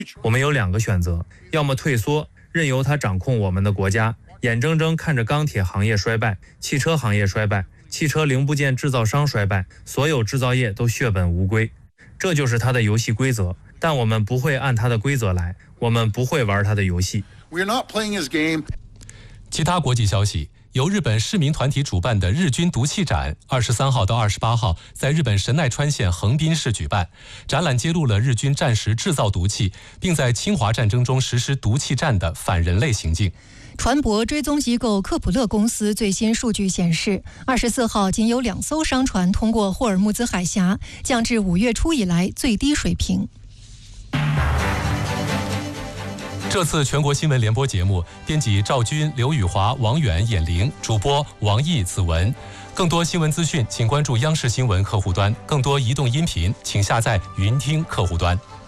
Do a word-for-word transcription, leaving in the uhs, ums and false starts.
我们有两个选择，要么退缩，任由他掌控我们的国家，眼睁睁看着钢铁行业衰败，汽车行业衰败，汽车零部件制造商衰败，所有制造业都血本无归。这就是他的游戏规则，但我们不会按他的规则来，我们不会玩他的游戏。 We're not playing his game. 其他国际消息，由日本市民团体主办的日军毒气展，二十三号到二十八号在日本神奈川县横滨市举办。展览揭露了日军战时制造毒气，并在侵华战争中实施毒气战的反人类行径。 船舶追踪机构科普勒公司最新数据显示，二十四号仅有两艘商船通过霍尔木兹海峡，降至五月初以来最低水平。 这次全国新闻联播节目，编辑赵军、刘宇华、王远、眼玲，主播王毅、子文。更多新闻资讯，请关注央视新闻客户端；更多移动音频，请下载云听客户端。